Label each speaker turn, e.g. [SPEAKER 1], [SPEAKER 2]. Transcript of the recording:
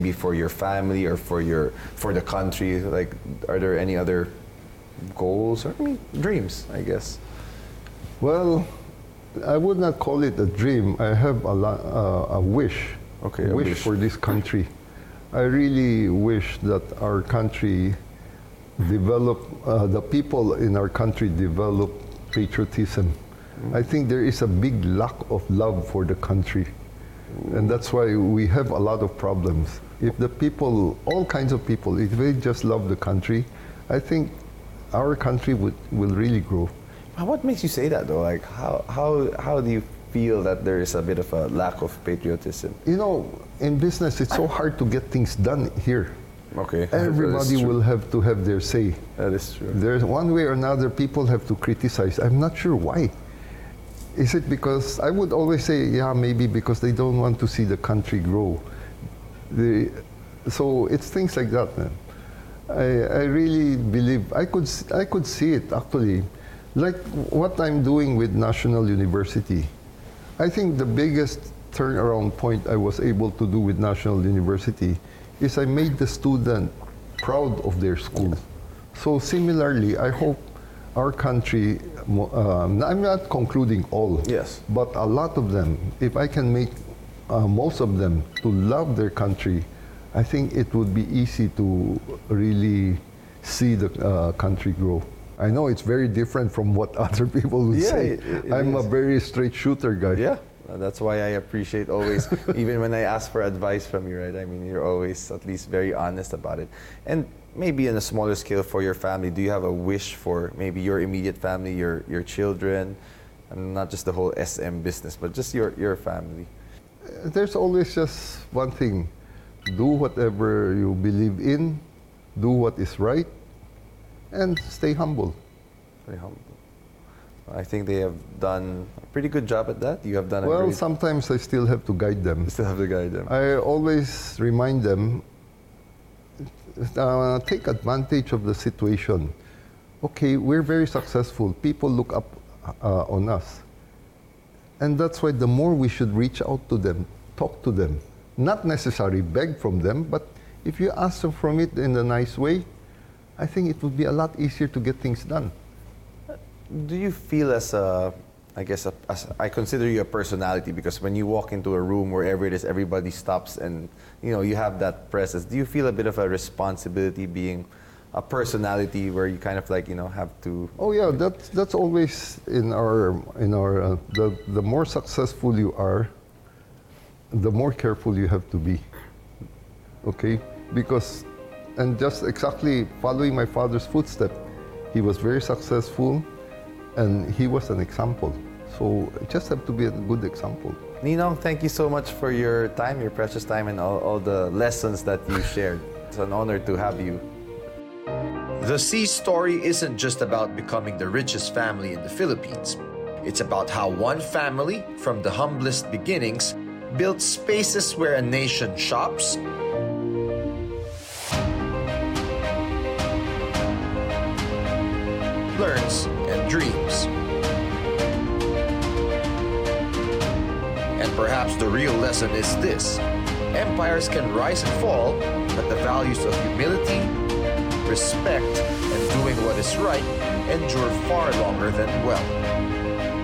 [SPEAKER 1] maybe for your family or for the country? Like, are there any other goals or dreams, I guess?
[SPEAKER 2] Well, I would not call it a dream. I have a wish.
[SPEAKER 1] Okay,
[SPEAKER 2] a wish for this country. I really wish that our country develop, the people in our country develop patriotism. I think there is a big lack of love for the country. And that's why we have a lot of problems. If the people, all kinds of people, if they just love the country, I think our country will really grow.
[SPEAKER 1] What makes you say that though? Like, how do you feel that there is a bit of a lack of patriotism?
[SPEAKER 2] You know, in business, it's so hard to get things done here.
[SPEAKER 1] Okay.
[SPEAKER 2] Everybody will have to have their say.
[SPEAKER 1] That is true.
[SPEAKER 2] There's one way or another, people have to criticize. I'm not sure why. Is it because, I would always say, yeah, maybe because they don't want to see the country grow. So it's things like that, man. I really believe, I could see it actually. Like what I'm doing with National University. I think the biggest turnaround point I was able to do with National University is I made the student proud of their school. So similarly, I hope our country, I'm not concluding all,
[SPEAKER 1] yes,
[SPEAKER 2] but a lot of them, if I can make most of them to love their country, I think it would be easy to really see the country grow. I know it's very different from what other people would say. I'm a very straight shooter guy.
[SPEAKER 1] Yeah, that's why I appreciate always, even when I ask for advice from you, right? I mean, you're always at least very honest about it. And maybe on a smaller scale for your family, do you have a wish for maybe your immediate family, your children, and not just the whole SM business, but just your family?
[SPEAKER 2] There's always just one thing. Do whatever you believe in, do what is right, and stay humble.
[SPEAKER 1] Stay humble. I think they have done a pretty good job at that. You have done
[SPEAKER 2] well, sometimes I still have to guide them.
[SPEAKER 1] You still have to guide them.
[SPEAKER 2] I always remind them, take advantage of the situation. Okay, we're very successful. People look up on us. And that's why the more we should reach out to them, talk to them. Not necessarily beg from them, but if you ask them from it in a nice way, I think it would be a lot easier to get things done.
[SPEAKER 1] Do you feel as I consider you a personality, because when you walk into a room, wherever it is, everybody stops and you have that presence. Do you feel a bit of a responsibility being a personality where you kind of have to?
[SPEAKER 2] Oh yeah, that's always in our the more successful you are, the more careful you have to be. Okay, because and just exactly following my father's footsteps, he was very successful. And he was an example. So you just have to be a good example.
[SPEAKER 1] Ninong, thank you so much for your time, your precious time, and all the lessons that you shared. It's an honor to have you.
[SPEAKER 3] The C story isn't just about becoming the richest family in the Philippines. It's about how one family, from the humblest beginnings, built spaces where a nation shops, learns, and dreams. And perhaps the real lesson is this: empires can rise and fall, but the values of humility, respect, and doing what is right endure far longer than wealth.